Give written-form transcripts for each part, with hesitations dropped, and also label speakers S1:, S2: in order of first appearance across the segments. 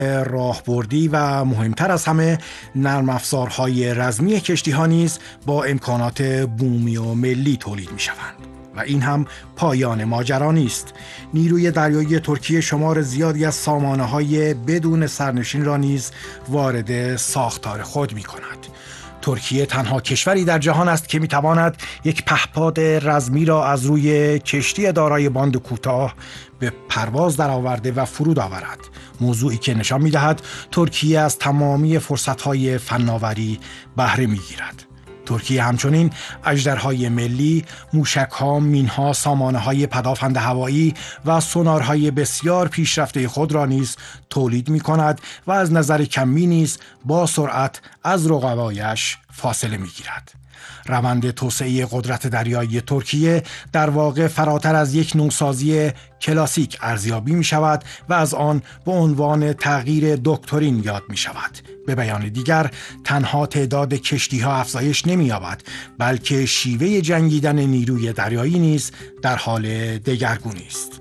S1: راهبردی و مهمتر از همه نرم افزارهای رزمی کشتی‌ها نیز با امکانات بومی و ملی تولید می‌شوند. و این هم پایان ماجرا نیست. نیروی دریایی ترکیه شمار زیادی از سامانه‌های بدون سرنشین را نیز وارد ساختار خود می‌کند. ترکیه تنها کشوری در جهان است که می‌تواند یک پهپاد رزمی را از روی کشتی دارای باند کوتاه به پرواز درآورده و فرود آورد. موضوعی که نشان می‌دهد ترکیه از تمامی فرصت‌های فناوری بهره می‌گیرد. ترکیه همچنین اژدرهای ملی، موشک‌ها، مین‌ها، سامانه‌های پدافند هوایی و سونارهای بسیار پیشرفته خود را نیز تولید می‌کند و از نظر کمی نیز با سرعت از رقبایش فاصله می‌گیرد. روند توسعه قدرت دریایی ترکیه در واقع فراتر از یک نوسازی کلاسیک ارزیابی می شود و از آن به عنوان تغییر دکترین یاد می شود. به بیان دیگر، تنها تعداد کشتی‌ها افزایش نمی یابد، بلکه شیوه جنگیدن نیروی دریایی نیز در حال دگرگونی است.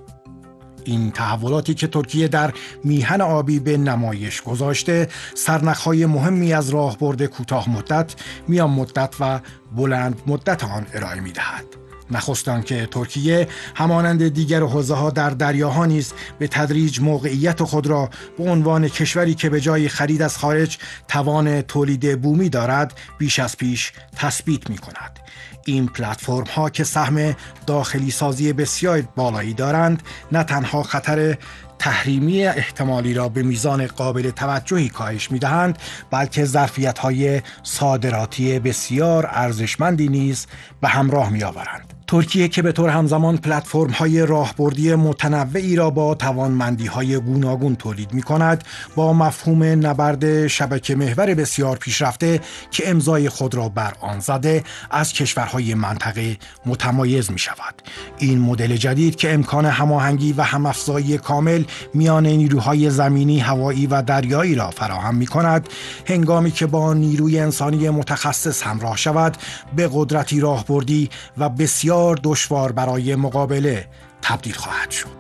S1: این تحولاتی که ترکیه در میهن آبی به نمایش گذاشته، سرنخ‌های مهمی از راهبرد کوتاه مدت، میان مدت و بلند مدت آن ارائه می‌دهد. نخست آنکه ترکیه همانند دیگر حوزه‌ها در دریاها نیز به تدریج موقعیت خود را به عنوان کشوری که به جای خرید از خارج توان تولید بومی دارد بیش از پیش تثبیت می‌کند. این پلتفرم ها که سهم داخلی سازی بسیار بالایی دارند، نه تنها خطر تحریمی احتمالی را به میزان قابل توجهی کاهش می‌دهند، بلکه ظرفیت‌های صادراتی بسیار ارزشمندی نیز به همراه می‌آورند. ترکیه که به طور همزمان پلتفرم‌های راهبردی متنوعی را با توانمندی‌های گوناگون تولید می‌کند، با مفهوم نبرد شبکه محور بسیار پیشرفته که امضای خود را بر آن زده، از کشورهای منطقه متمایز می‌شود. این مدل جدید که امکان هماهنگی و هم‌افزایی کامل میان نیروهای زمینی، هوایی و دریایی را فراهم می‌کند، هنگامی که با نیروی انسانی متخصص همراه شود، به قدرتی راهبردی و بسیار دشوار برای مقابله تبدیل خواهد شد.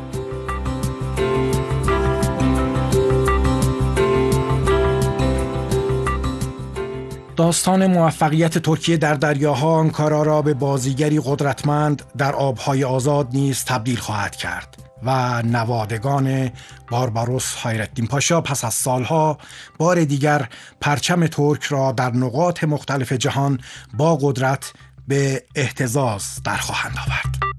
S1: داستان موفقیت ترکیه در دریاها آنکارا را به بازیگری قدرتمند در آبهای آزاد نیز تبدیل خواهد کرد و نوادگان بارباروس هایرالدین پاشا پس از سالها بار دیگر پرچم ترک را در نقاط مختلف جهان با قدرت به اهتزاز در خواهند آورد.